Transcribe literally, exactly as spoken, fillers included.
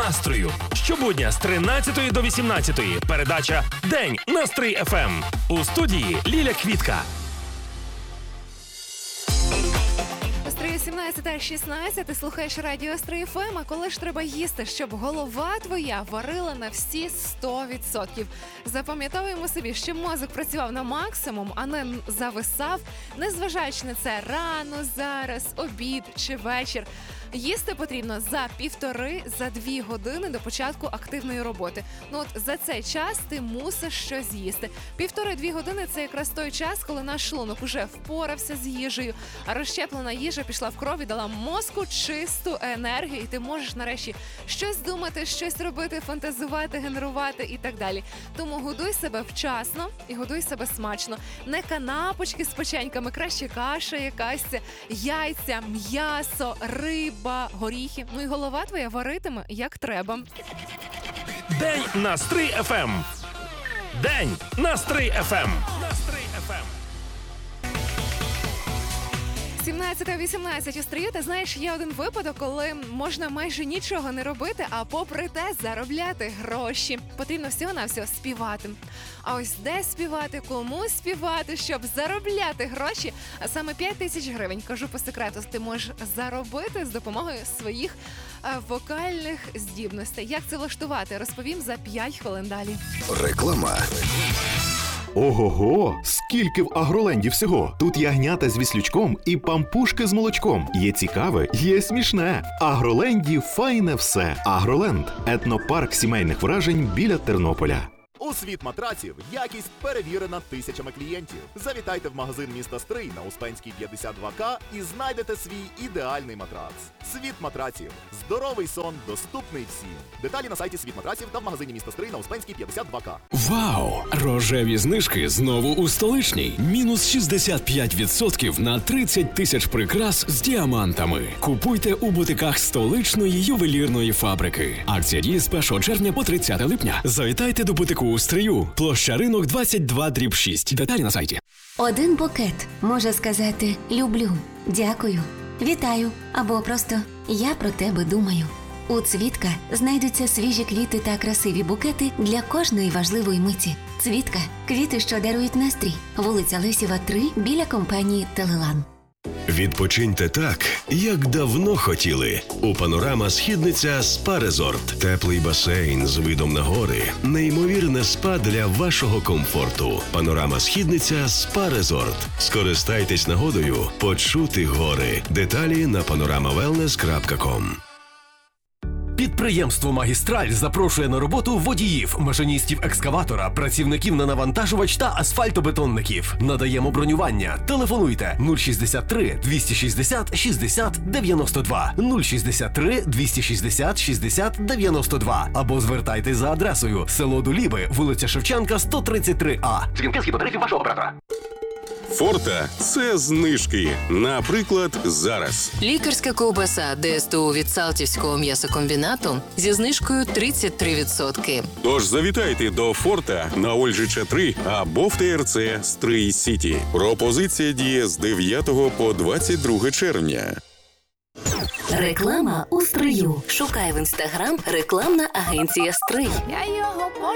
настрою. Щобудня з тринадцятої до вісімнадцятої. Передача «День на Стрий еф ем». У студії Ліля Квітка. сімнадцята шістнадцять, ти слухаєш радіо Стрий еф ем, а коли ж треба їсти, щоб голова твоя варила на всі сто відсотків. Запам'ятовуємо собі, що мозок працював на максимум, а не зависав, незважаючи на це рано, зараз, обід чи вечір. Їсти потрібно за півтори, за дві години до початку активної роботи. Ну от за цей час ти мусиш щось їсти. Півтори-дві години – це якраз той час, коли наш шлунок уже впорався з їжею, а розщеплена їжа пішла в кров і дала мозку чисту енергію, і ти можеш нарешті щось думати, щось робити, фантазувати, генерувати і так далі. Тому годуй себе вчасно і годуй себе смачно. Не канапочки з печеньками, краще каша якась, яйця, м'ясо, риба, горіхи. Ну і голова твоя варитиме, як треба. День на Стрий еф ем. День на Стрий еф ем. На Стрий еф ем. сімнадцята вісімнадцять у Стрию. Ти знаєш, є один випадок, коли можна майже нічого не робити, а попри те заробляти гроші. Потрібно всього-навсього співати. А ось де співати, кому співати, щоб заробляти гроші, а саме п'ять тисяч гривень, кажу по секрету, ти можеш заробити з допомогою своїх е, вокальних здібностей. Як це влаштувати, розповім за п'ять хвилин далі. Реклама. Ого-го! Скільки в Агроленді всього! Тут ягнята з віслючком і пампушки з молочком. Є цікаве, є смішне. В Агроленді файне все. Агроленд – етнопарк сімейних вражень біля Тернополя. У «Світ матраців» якість перевірена тисячами клієнтів. Завітайте в магазин міста Стрий на Успенській п'ятдесят два ка і знайдете свій ідеальний матрац. «Світ матраців» – здоровий сон, доступний всім. Деталі на сайті «Світ матраців» та в магазині міста Стрий на Успенській п'ятдесят два ка. Вау! Рожеві знижки знову у Столичній. Мінус шістдесят п'ять відсотків на тридцять тисяч прикрас з діамантами. Купуйте у бутиках столичної ювелірної фабрики. Акція діє з першого червня по тридцяте липня. Завітайте до бутику у Стрию. Площа Ринок двадцять два дріб шість. Деталі на сайті. Один букет може сказати «люблю», «дякую», «вітаю» або просто «я про тебе думаю». У «Цвітка» знайдуться свіжі квіти та красиві букети для кожної важливої миті. «Цвітка» – квіти, що дарують настрій. Вулиця Лесєва, три, біля компанії «Телелан». Відпочиньте так, як давно хотіли. У «Панорама Східниця» спа-резорт. Теплий басейн з видом на гори. Неймовірне спа для вашого комфорту. «Панорама Східниця» спа-резорт. Скористайтесь нагодою почути гори. Деталі на панорама велнес крапка ком. Підприємство «Магістраль» запрошує на роботу водіїв, машиністів екскаватора, працівників на навантажувач та асфальтобетонників. Надаємо бронювання. Телефонуйте нуль шістдесят три двісті шістдесят шістдесят дев'яносто два, нуль шістдесят три двісті шістдесят шістдесят дев'яносто два або звертайтесь за адресою село Дуліби, вулиця Шевченка, сто тридцять три а. Дзвінки з тарифів вашого оператора. Форта – це знижки. Наприклад, зараз. Лікарська ковбаса ДСТУ від Салтівського м'ясокомбінату зі знижкою тридцять три відсотки. Тож завітайте до Форта на Ольжича три або в ТРЦ Стрий Сіті. Пропозиція діє з дев'ятого по двадцять друге червня. Реклама у Стрию. Шукай в інстаграм рекламна агенція «Стрий». Я його